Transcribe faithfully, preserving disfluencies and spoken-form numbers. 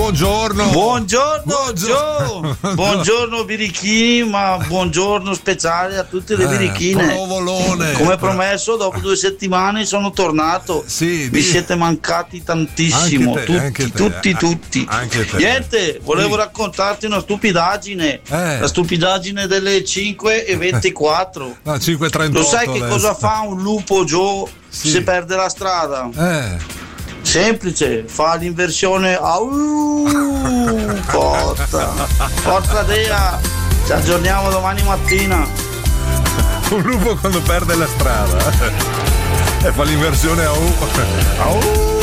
buongiorno. Buongiorno, Buongiorno. Gio. Buongiorno birichini, ma buongiorno speciale a tutte le Eh, birichine. provolone. Come promesso, dopo due settimane sono tornato. Sì, Vi di- siete mancati tantissimo, Anche te, anche tutti, te, tutti, eh, tutti. anche te. Niente, volevo Sì. raccontarti una stupidaggine. Eh. La stupidaggine delle cinque e ventiquattro. No, cinque e trentotto Lo sai che adesso. cosa fa un lupo, Gio, Sì. se perde la strada? Eh. Semplice, fa l'inversione. Au, porta, porta Dea. Ci aggiorniamo domani mattina. Un lupo quando perde la strada e fa l'inversione a U. Au.